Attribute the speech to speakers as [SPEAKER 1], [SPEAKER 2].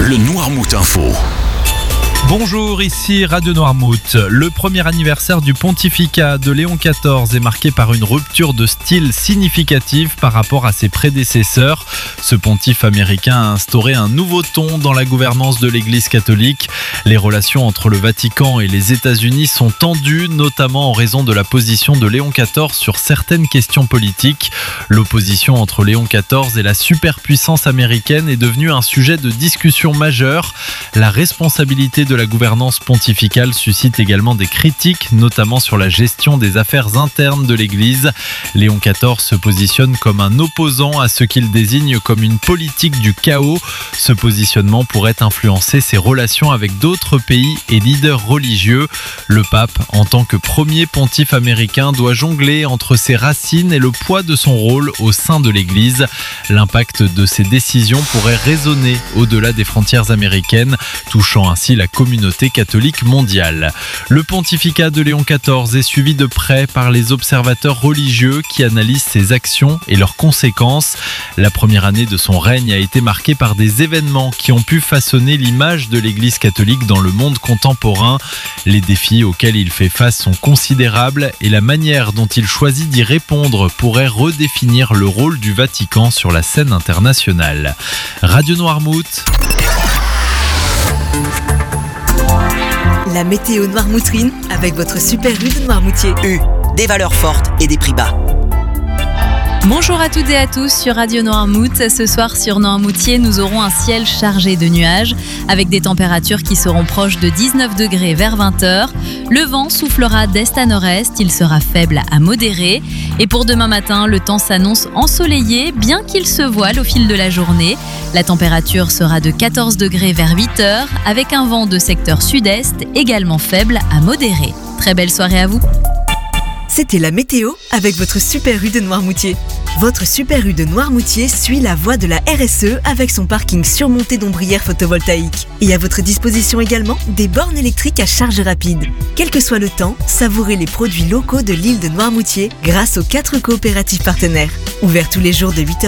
[SPEAKER 1] le Noirmout Info.
[SPEAKER 2] Bonjour, ici Radio Noirmout. Le premier anniversaire du pontificat de Léon XIV est marqué par une rupture de style significative par rapport à ses prédécesseurs. Ce pontife américain a instauré un nouveau ton dans la gouvernance de l'Église catholique. Les relations entre le Vatican et les États-Unis sont tendues, notamment en raison de la position de Léon XIV sur certaines questions politiques. L'opposition entre Léon XIV et la superpuissance américaine est devenue un sujet de discussion majeur. La responsabilité de la gouvernance pontificale suscite également des critiques, notamment sur la gestion des affaires internes de l'Église. Léon XIV se positionne comme un opposant à ce qu'il désigne comme une politique du chaos. Ce positionnement pourrait influencer ses relations avec d'autres pays et leaders religieux. Le pape, en tant que premier pontife américain, doit jongler entre ses racines et le poids de son rôle au sein de l'Église. L'impact de ses décisions pourrait résonner au-delà des frontières américaines, touchant ainsi la communauté catholique mondiale. Le pontificat de Léon XIV est suivi de près par les observateurs religieux qui analysent ses actions et leurs conséquences. La première année de son règne a été marquée par des événements qui ont pu façonner l'image de l'Église catholique dans le monde contemporain. Les défis auxquels il fait face sont considérables et la manière dont il choisit d'y répondre pourrait redéfinir le rôle du Vatican sur la scène internationale. Radio Noirmout.
[SPEAKER 3] La météo noirmoutrine avec votre super U de Noirmoutier.
[SPEAKER 4] U, des valeurs fortes et des prix bas.
[SPEAKER 5] Bonjour à toutes et à tous sur Radio Noirmout. Ce soir sur Noirmoutier, nous aurons un ciel chargé de nuages avec des températures qui seront proches de 19 degrés vers 20h. Le vent soufflera d'est à nord-est, il sera faible à modéré. Et pour demain matin, le temps s'annonce ensoleillé, bien qu'il se voile au fil de la journée. La température sera de 14 degrés vers 8h avec un vent de secteur sud-est également faible à modéré. Très belle soirée à vous.
[SPEAKER 3] C'était la météo avec votre super U de Noirmoutier. Votre super U de Noirmoutier suit la voie de la RSE avec son parking surmonté d'ombrières photovoltaïques. Et à votre disposition également des bornes électriques à charge rapide. Quel que soit le temps, savourez les produits locaux de l'île de Noirmoutier grâce aux 4 coopératives partenaires. Ouverts tous les jours de 8h